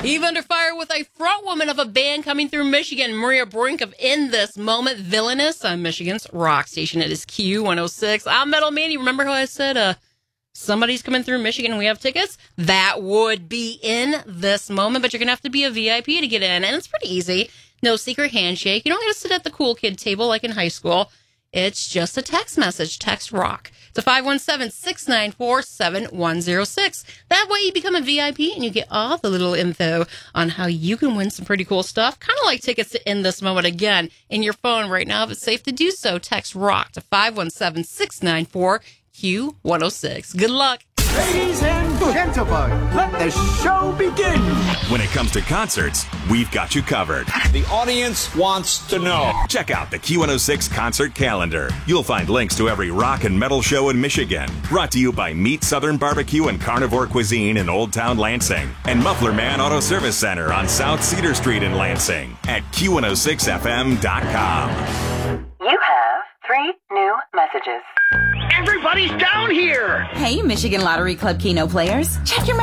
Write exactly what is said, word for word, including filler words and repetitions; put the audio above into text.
Eve Under Fire with a front woman of a band coming through Michigan, Maria Brink of In This Moment, Villainous on Michigan's rock station. It is Q one oh six. I'm Metal Man. You remember how I said uh, somebody's coming through Michigan and we have tickets? That would be In This Moment, but you're going to have to be a V I P to get in, and it's pretty easy. No secret handshake. You don't have to sit at the cool kid table like in high school. It's just a text message. Text rock to five one seven, six nine four, seven one zero six. That way you become a V I P and you get all the little info on how you can win some pretty cool stuff. Kind of like tickets to In This Moment again in your phone right now. If it's safe to do so, text rock to five one seven, six nine four, Q one oh six. Good luck. Ladies and gentlemen, let the show begin. When it comes to concerts, we've got you covered. The audience wants to know. Check out the Q one oh six concert calendar. You'll find links to every rock and metal show in Michigan. Brought to you by Meat Southern Barbecue and Carnivore Cuisine in Old Town Lansing and Muffler Man Auto Service Center on South Cedar Street in Lansing at Q one oh six F M dot com. You have three new messages. Everybody's down here. Hey, Michigan Lottery Club Keno players. Check your